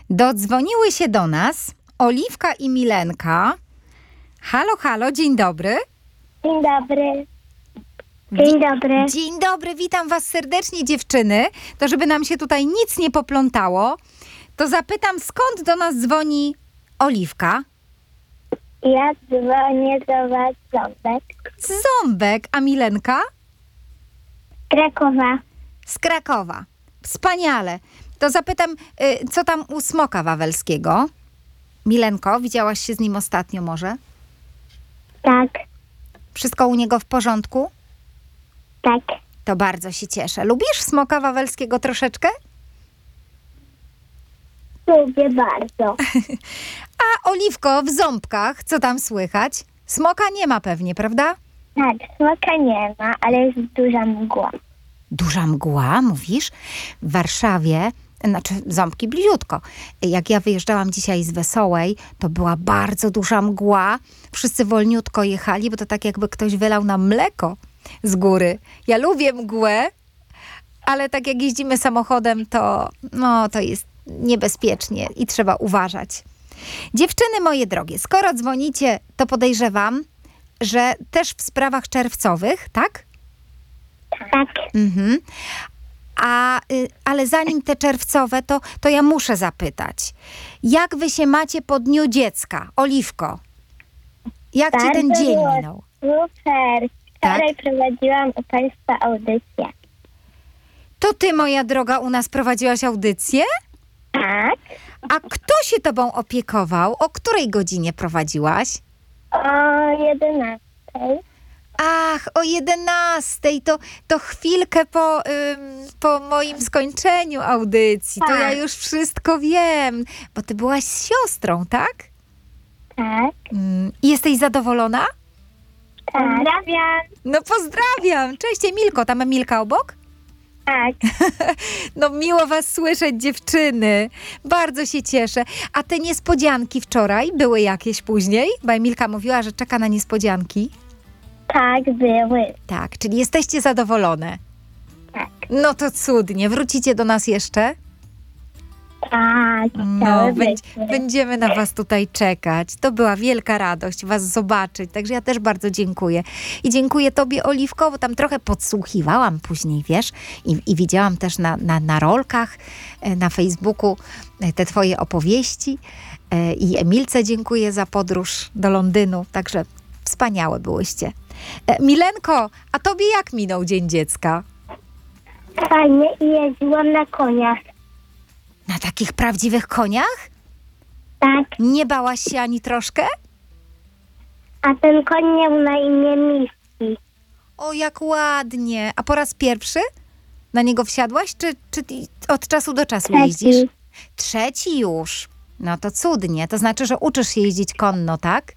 Dodzwoniły się do nas Oliwka i Milenka. Halo, halo, dzień dobry. Dzień dobry. Dzień dobry. Dzień dobry, witam was serdecznie, dziewczyny. To żeby nam się tutaj nic nie poplątało, to zapytam, skąd do nas dzwoni Oliwka? Ja dzwonię do was z Ząbek. Z Ząbek, a Milenka? Krakowa. Z Krakowa. Wspaniale. To zapytam, co tam u Smoka Wawelskiego? Milenko, widziałaś się z nim ostatnio może? Tak, Wszystko u niego w porządku? tak. To bardzo się cieszę. Lubisz Smoka Wawelskiego troszeczkę? Lubię bardzo. A Oliwko, w Ząbkach, co tam słychać? Smoka nie ma pewnie, prawda? Tak, smoka nie ma, ale jest duża mgła. Duża mgła, mówisz? W Warszawie, znaczy Ząbki bliziutko. Jak ja wyjeżdżałam dzisiaj z Wesołej, to była bardzo duża mgła. Wszyscy wolniutko jechali, bo to tak jakby ktoś wylał nam mleko z góry. Ja lubię mgłę, ale tak jak jeździmy samochodem, to jest niebezpiecznie i trzeba uważać. Dziewczyny moje drogie, skoro dzwonicie, to podejrzewam, że też w sprawach czerwcowych, tak? Tak. Mhm. Ale zanim te czerwcowe, to ja muszę zapytać. Jak wy się macie po Dniu Dziecka? Oliwko, jak ci ten Bardzo dzień było minął? Super. Wczoraj prowadziłam u państwa audycję. To ty, moja droga, u nas prowadziłaś audycję? Tak. A kto się tobą opiekował? O której godzinie prowadziłaś? O 11. Ach, o 11:00, to chwilkę po moim skończeniu audycji. To ja już wszystko wiem, bo ty byłaś z siostrą, tak? Tak. I jesteś zadowolona? Tak. Pozdrawiam. No pozdrawiam. Cześć Emilko, tam Emilka obok? Tak. No miło was słyszeć, dziewczyny. Bardzo się cieszę. A te niespodzianki wczoraj były jakieś później? Bo Emilka mówiła, że czeka na niespodzianki. Tak, były. Tak, czyli jesteście zadowolone. Tak. No to cudnie. Wrócicie do nas jeszcze? Tak. No, chciałybyśmy. będziemy na was tutaj czekać. To była wielka radość was zobaczyć, także ja też bardzo dziękuję. I dziękuję tobie, Oliwko, bo tam trochę podsłuchiwałam później, wiesz, i widziałam też na rolkach, na Facebooku te twoje opowieści. I Emilce dziękuję za podróż do Londynu, także wspaniałe byłyście. Milenko, a tobie jak minął Dzień Dziecka? Fajnie i jeździłam na koniach. Na takich prawdziwych koniach? Tak. Nie bałaś się ani troszkę? A ten koń miał na imię Miski. O, jak ładnie. A po raz pierwszy na niego wsiadłaś, czy od czasu do czasu jeździsz? Trzeci już. No to cudnie. To znaczy, że uczysz się jeździć konno, tak?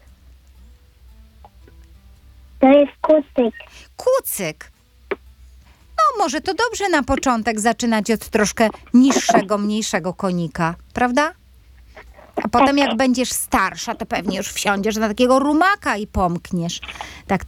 To jest kucyk. Kucyk. No, może to dobrze na początek zaczynać od troszkę niższego, mniejszego konika, prawda? A potem jak będziesz starsza, to pewnie już wsiądziesz na takiego rumaka i pomkniesz. Tak